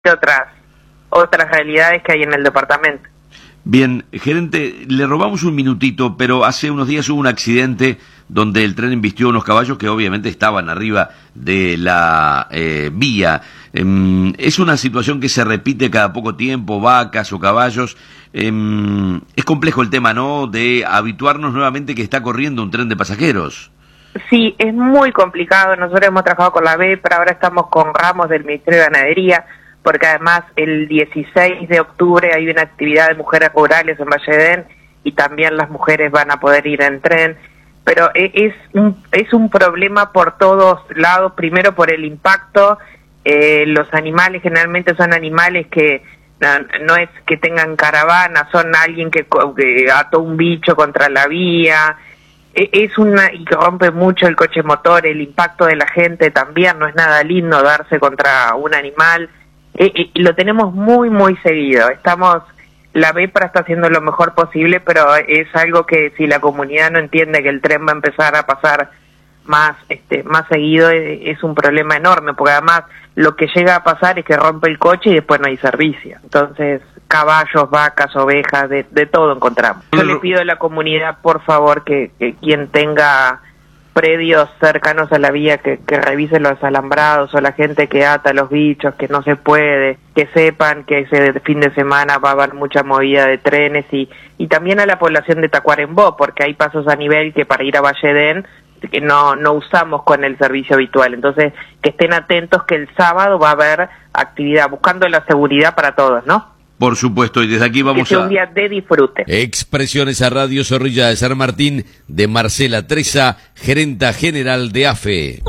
otras realidades que hay en el departamento. Bien, gerente, le robamos un minutito, pero hace unos días hubo un accidente donde el tren embistió unos caballos que obviamente estaban arriba de la vía. Es una situación que se repite cada poco tiempo, vacas o caballos. Es complejo el tema, ¿no?, de habituarnos nuevamente que está corriendo un tren de pasajeros. Sí, es muy complicado. Nosotros hemos trabajado con la B, pero ahora estamos con ramos del Ministerio de Ganadería, porque además el 16 de octubre hay una actividad de mujeres rurales en Valle d'Edén y también las mujeres van a poder ir en tren, pero es un problema por todos lados. Primero por el impacto, los animales generalmente son animales que no es que tengan caravana, son alguien que ató un bicho contra la vía, y que rompe mucho el coche motor. El impacto de la gente también, no es nada lindo darse contra un animal. Lo tenemos muy seguido. La BEPRA está haciendo lo mejor posible, pero es algo que si la comunidad no entiende que el tren va a empezar a pasar más seguido, es un problema enorme, porque además lo que llega a pasar es que rompe el coche y después no hay servicio. Entonces, caballos, vacas, ovejas, de todo encontramos. Yo le pido a la comunidad, por favor, que quien tenga predios cercanos a la vía, que revise los alambrados, o la gente que ata los bichos, que no se puede, que sepan que ese fin de semana va a haber mucha movida de trenes, y también a la población de Tacuarembó, porque hay pasos a nivel que para ir a Valle d'Edén que no usamos con el servicio habitual. Entonces, que estén atentos que el sábado va a haber actividad, buscando la seguridad para todos, ¿no? Por supuesto, y desde aquí vamos que sea un día de disfrute. Expresiones a Radio Zorrilla de San Martín de Marcela Treza, gerenta general de AFE.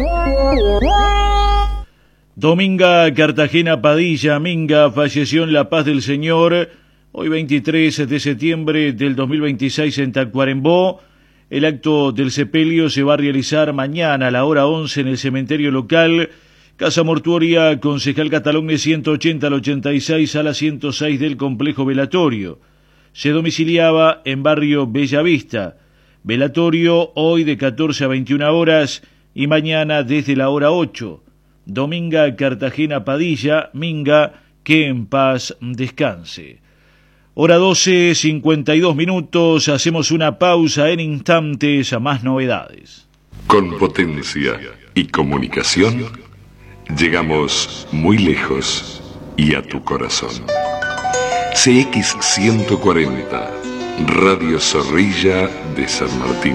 Dominga Cartagena Padilla Minga falleció en La Paz del Señor hoy 23 de septiembre del 2026 en Tacuarembó. El acto del sepelio se va a realizar mañana a la hora 11 en el cementerio local, Casa Mortuoria Concejal Catalogne 180 al 86, sala 106 del complejo velatorio. Se domiciliaba en barrio Bellavista. Velatorio hoy de 14 a 21 horas y mañana desde la hora 8. Dominga Cartagena Padilla Minga, que en paz descanse. Hora 12, 52 minutos, hacemos una pausa en instantes a más novedades. Con potencia y comunicación, llegamos muy lejos y a tu corazón. CX140, Radio Zorrilla de San Martín.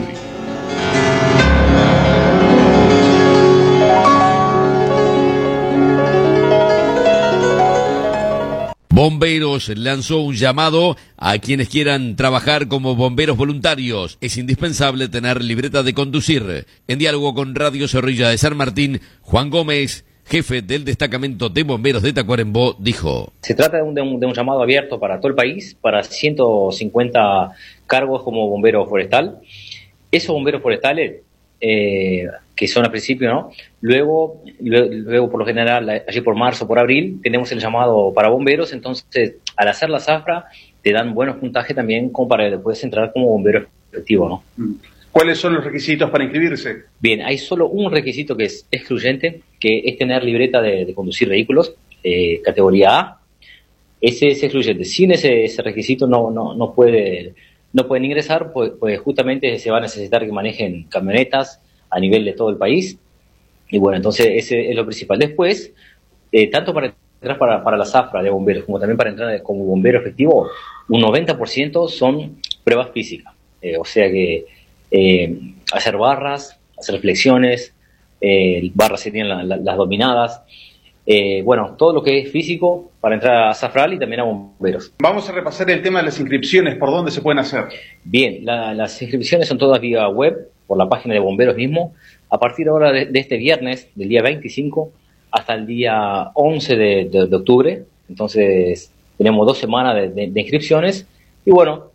Bomberos lanzó un llamado a quienes quieran trabajar como bomberos voluntarios. Es indispensable tener libreta de conducir. En diálogo con Radio Zorrilla de San Martín, Juan Gómez, jefe del destacamento de bomberos de Tacuarembó, dijo: Se trata de un llamado abierto para todo el país, para 150 cargos como bombero forestal. Esos bomberos forestales, que son al principio, ¿no? Luego por lo general, allí por marzo, por abril, tenemos el llamado para bomberos. Entonces, al hacer la zafra, te dan buenos puntajes también como para después entrar como bombero efectivo, ¿no? ¿Cuáles son los requisitos para inscribirse? Bien, hay solo un requisito que es excluyente, que es tener libreta de conducir vehículos, categoría A. Ese es excluyente. Sin ese requisito no pueden ingresar, pues justamente se va a necesitar que manejen camionetas a nivel de todo el país. Y bueno, entonces ese es lo principal. Después, tanto para entrar para la zafra de bomberos como también para entrar como bombero efectivo, un 90% son pruebas físicas. O sea que hacer barras, hacer flexiones, barras serían las dominadas. Bueno, todo lo que es físico para entrar a zafral y también a bomberos. Vamos a repasar el tema de las inscripciones, ¿por dónde se pueden hacer? Bien, las inscripciones son todas vía web, por la página de bomberos mismo. A partir ahora de este viernes, del día 25 hasta el día 11 de octubre, entonces tenemos 2 semanas de inscripciones. Y bueno,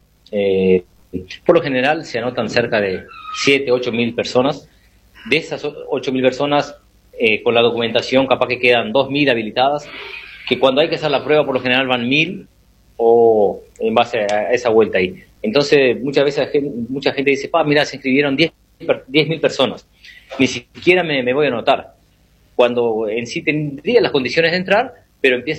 por lo general se anotan cerca de 7-8 mil personas. De esas 8 mil personas, con la documentación capaz que quedan 2.000 habilitadas, que cuando hay que hacer la prueba por lo general van 1.000 o en base a esa vuelta ahí. Entonces muchas veces mucha gente dice, mira, se inscribieron 10.000 personas, ni siquiera me voy a anotar, cuando en sí tendría las condiciones de entrar, pero empieza